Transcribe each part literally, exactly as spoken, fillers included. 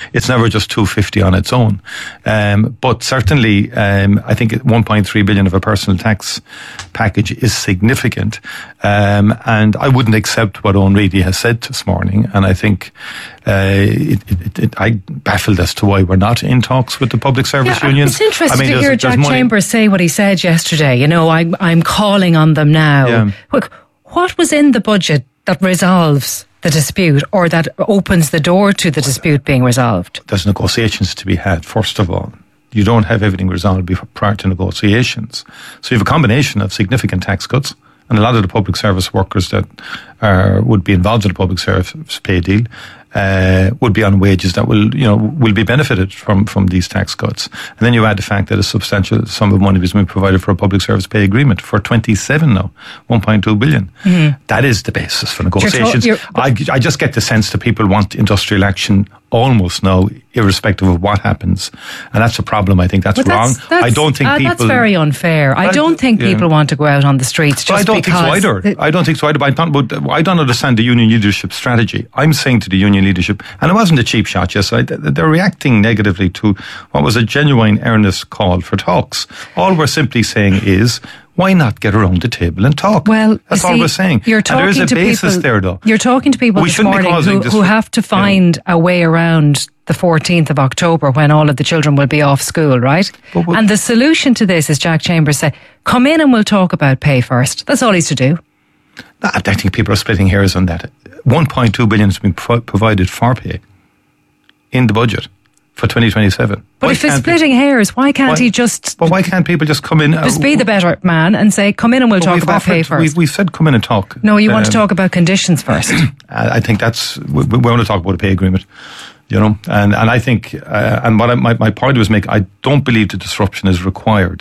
it's never just two hundred fifty on its own. Um, but certainly, um, I think one point three billion of a personal tax package is significant. Um, and I wouldn't accept what Owen Reedy has said this morning. And I think uh, it, it, it, I'm baffled as to why we're not in talks with the public service yeah, unions. It's interesting I mean, to hear Jack Chambers say what he said yesterday. You know, I'm, I'm calling on them now. Yeah. Look, what was in the budget that resolves the dispute or that opens the door to the dispute being resolved? There's negotiations to be had, first of all. You don't have everything resolved before, prior to negotiations. So you have a combination of significant tax cuts, and a lot of the public service workers that are, would be involved in the public service pay deal uh, would be on wages that will, you know, will be benefited from, from these tax cuts. And then you add the fact that a substantial sum of money is being provided for a public service pay agreement for twenty-seven now, one point two billion. Mm-hmm. That is the basis for negotiations. You're to- you're- I, I just get the sense that people want industrial action almost now, irrespective of what happens, and that's a problem. I think that's, that's wrong. That's, I don't think uh, people. That's very unfair. I don't think yeah. people want to go out on the streets just I don't because. think so either. The, I don't think so either. But I don't, but I don't understand the union leadership strategy. I'm saying to the union leadership, and it wasn't a cheap shot yesterday. They're reacting negatively to what was a genuine, earnest call for talks. All we're simply saying is, why not get around the table and talk? Well, that's see, all we're saying. You're talking and there is a to basis people, there, though. You're talking to people we this morning who, this who have to find yeah. a way around the fourteenth of October when all of the children will be off school, right? But, but, and the solution to this, as Jack Chambers said, come in and we'll talk about pay first. That's all he's to do. I think people are splitting hairs on that. one point two billion has been pro- provided for pay in the budget for twenty twenty-seven. But why if he's splitting people, hairs, why can't why, he just... But why can't people just come in... Just uh, be the better man and say, come in and we'll talk about offered, pay first. We've, we've said come in and talk. No, you um, want to talk about conditions first. I think that's... We, we want to talk about a pay agreement, you know. And, and I think... Uh, and what I, my, my point was make, I don't believe the disruption is required.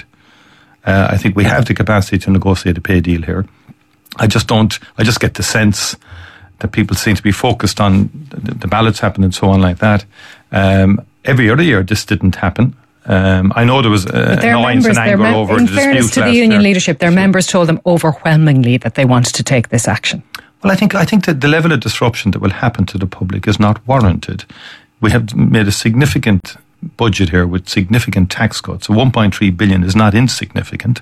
Uh, I think we have the capacity to negotiate a pay deal here. I just don't... I just get the sense that people seem to be focused on the, the ballots happening and so on like that. Um, every other year this didn't happen. Um, I know there was uh, annoyance members, and anger mem- over in the fairness dispute to the last union year. leadership, their so, members told them overwhelmingly that they wanted to take this action. Well, I think I think that the level of disruption that will happen to the public is not warranted. We have made a significant budget here with significant tax cuts. So one point three billion is not insignificant.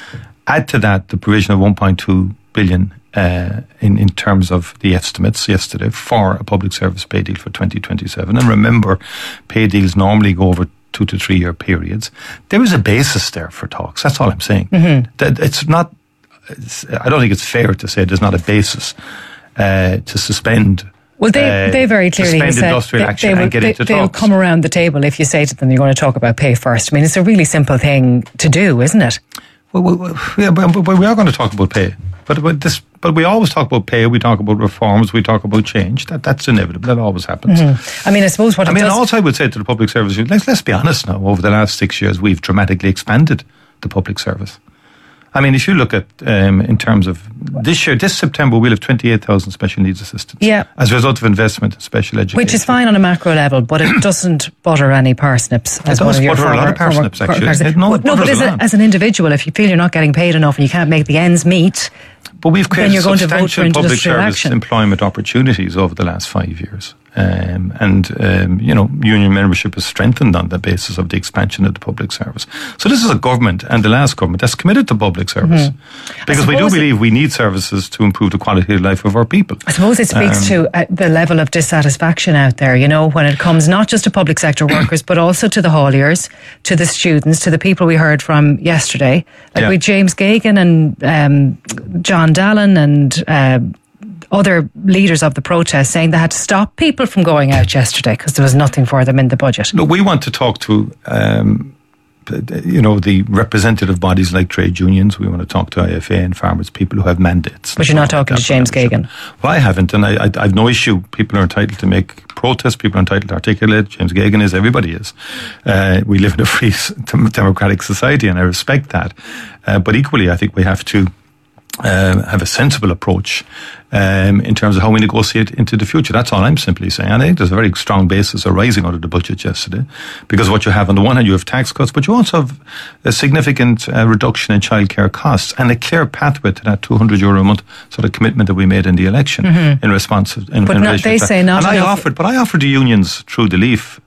Add to that the provision of one point two billion uh, in, in terms of the estimates yesterday for a public service pay deal for twenty twenty-seven. And remember, pay deals normally go over two to three year periods. There is a basis there for talks. That's all I'm saying. Mm-hmm. That it's not, it's, I don't think it's fair to say there's not a basis uh, to suspend. Well, they, uh, they very clearly suspend said industrial they, action they will, and get they, into they'll talks. come around the table if you say to them you're going to talk about pay first. I mean, it's a really simple thing to do, isn't it? Well, well yeah, but, but we are going to talk about pay. But, but this, but we always talk about pay. We talk about reforms. We talk about change. That that's inevitable. That always happens. Mm-hmm. I mean, I suppose what I it mean, does... also I would say to the public service, let's let's be honest now. Over the last six years, we've dramatically expanded the public service. I mean, if you look at um, in terms of this year, this September, we'll have twenty-eight thousand special needs assistants. Yeah. As a result of investment in special education. Which is fine on a macro level, but it doesn't butter any parsnips. It does butter a lot of parsnips, actually. It, no, it no, but as, a, as an individual, if you feel you're not getting paid enough and you can't make the ends meet, but we've created you're going to vote for substantial public industrial service action. employment opportunities over the last five years. Um, and, um, you know, union membership is strengthened on the basis of the expansion of the public service. So this is a government, and the last government, that's committed to public service. Mm-hmm. Because we do believe we need services to improve the quality of life of our people. I suppose it speaks um, to uh, the level of dissatisfaction out there, you know, when it comes not just to public sector workers, but also to the hauliers, to the students, to the people we heard from yesterday. Like yeah. with James Geoghegan and um, John Dallin and... Uh, other leaders of the protest saying they had to stop people from going out yesterday because there was nothing for them in the budget. No, we want to talk to, um, you know, the representative bodies like trade unions. We want to talk to I F A and farmers, people who have mandates. But you're not talking to James Geoghegan. Well, I haven't, and I, I, I've no issue. People are entitled to make protests. People are entitled to articulate. James Geoghegan is. Everybody is. Uh, we live in a free democratic society, and I respect that. Uh, but equally, I think we have to Um, have a sensible approach um, in terms of how we negotiate into the future. That's all I'm simply saying. And I think there's a very strong basis arising out of the budget yesterday, because what you have on the one hand, you have tax cuts, but you also have a significant uh, reduction in childcare costs and a clear pathway to that two hundred euro a month sort of commitment that we made in the election mm-hmm. in response. In, but in not, they to say not and enough. I offered, but I offered the unions through the Leaf